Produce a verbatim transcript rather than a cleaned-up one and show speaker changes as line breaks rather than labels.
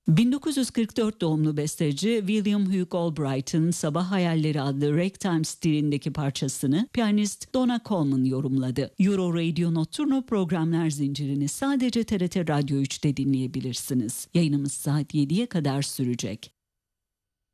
bin dokuz yüz kırk dört doğumlu besteci William Hugh Albright'ın Sabah Hayalleri adlı ragtime stilindeki parçasını piyanist Donna Coleman yorumladı. Euro Radio Notturno programlar zincirini sadece T R T Radyo üçte dinleyebilirsiniz. Yayınımız saat yediye kadar sürecek.